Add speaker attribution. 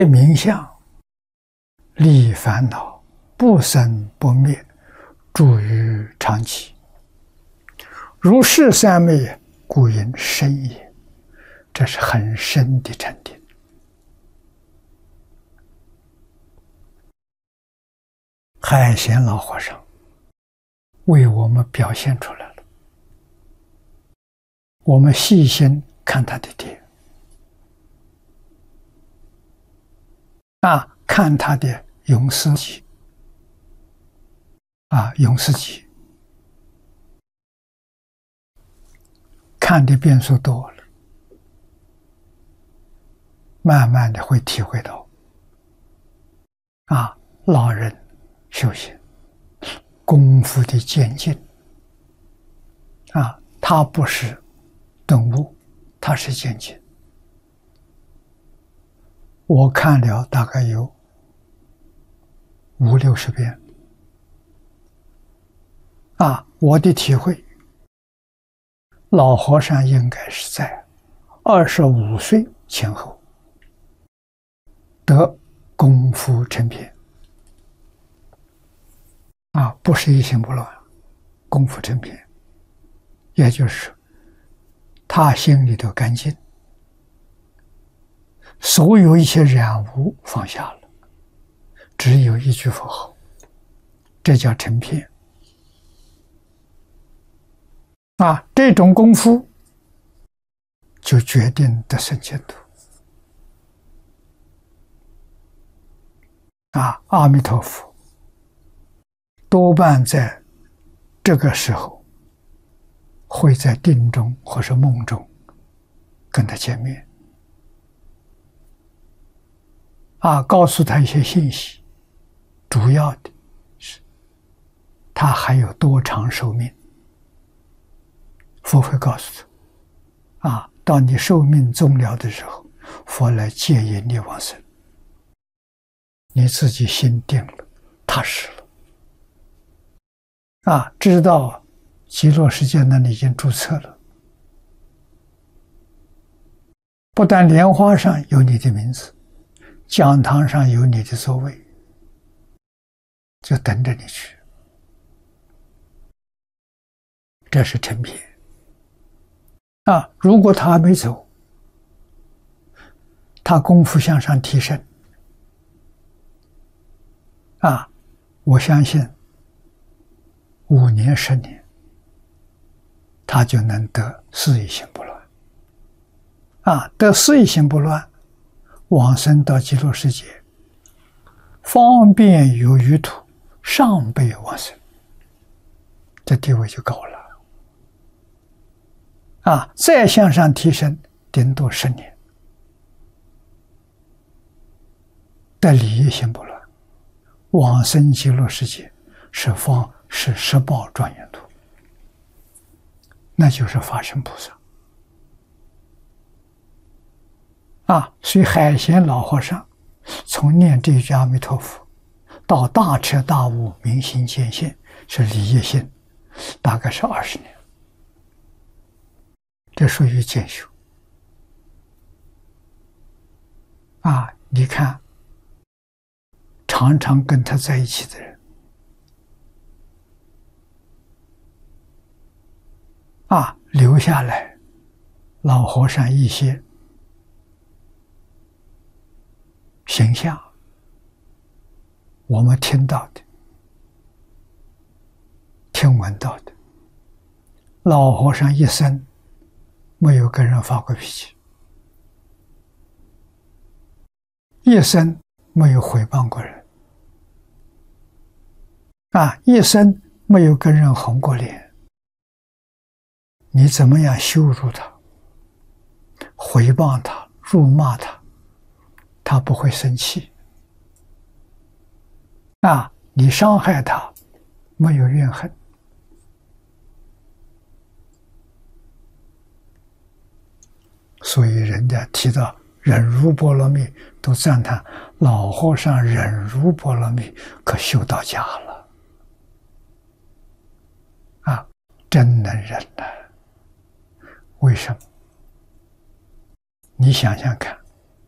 Speaker 1: 名相，离烦恼，不生不灭，住于常期。如是三昧，故云深也。这是很深的沉淀。海贤老和尚为我们表现出来了。我们细心看他的碟，看他的《咏思集》咏思集》看的遍数多了，慢慢的会体会到老人修行功夫的渐进他不是顿悟，他是渐进。我看了大概有50-60遍我的体会，老和尚应该是在25岁前后得功夫成片不是一心不乱，功夫成片，也就是他心里头干净，所有一切染污放下了，只有一句佛号，这叫成片这种功夫就决定得生净土阿弥陀佛多半在这个时候会在定中或是梦中跟他见面告诉他一些信息，主要的是他还有多长寿命。佛会告诉他到你寿命终了的时候，佛来接引你往生，你自己心定了，踏实了知道极乐世界那里已经注册了，不但莲花上有你的名字，讲堂上有你的座位，就等着你去。这是成片如果他还没走，他功夫向上提升我相信5年10年他就能得四意心不乱得四意心不乱，往生到极乐世界，方便有余土，上辈往生，这地位就高了再向上提升，顶多10年得理业心不乱，往生极乐世界是十报庄严土，那就是法身菩萨所以海贤老和尚从念这一句阿弥陀佛到大彻大悟明心见性，是理业心，大概是20年，这属于渐修你看常常跟他在一起的人留下来老和尚一些形象，我们听到的听闻到的，老和尚一生没有跟人发过脾气，一生没有诽谤过人一生没有跟人红过脸。你怎么样羞辱他，诽谤他，辱骂他，他不会生气你伤害他没有怨恨。所以人家提到忍辱波罗蜜，都赞叹老和尚忍辱波罗蜜可修到家了真能忍为什么？你想想看，